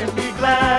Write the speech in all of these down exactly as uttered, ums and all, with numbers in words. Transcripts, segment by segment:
and be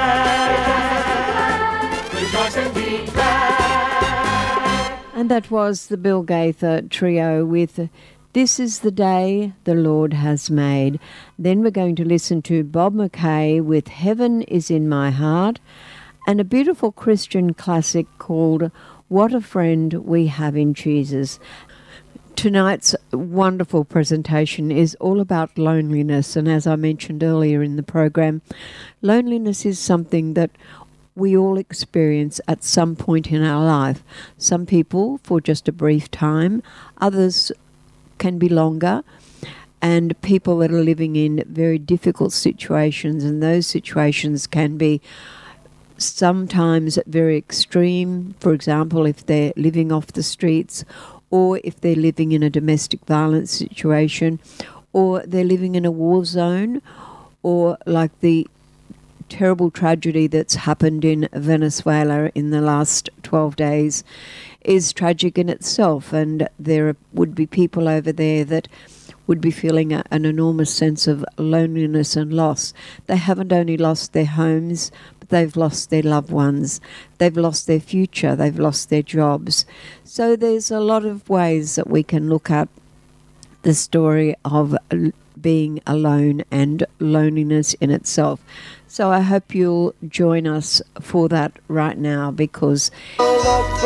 glad. Rejoice and be glad. And that was the Bill Gaither Trio with This Is the Day the Lord Has Made. Then we're going to listen to Bob McKay with Heaven is in My Heart, and a beautiful Christian classic called What a Friend We Have in Jesus. Tonight's wonderful presentation is all about loneliness, and as I mentioned earlier in the program, loneliness is something that we all experience at some point in our life. Some people for just a brief time, others can be longer, and people that are living in very difficult situations, and those situations can be sometimes very extreme. For example, if they're living off the streets, or if they're living in a domestic violence situation, or they're living in a war zone, or like the terrible tragedy that's happened in Venezuela in the last twelve days is tragic in itself, and there would be people over there that would be feeling a, an enormous sense of loneliness and loss. They haven't only lost their homes, but they've lost their loved ones. They've lost their future. They've lost their jobs. So there's a lot of ways that we can look at the story of being alone and loneliness in itself. So I hope you'll join us for that right now, because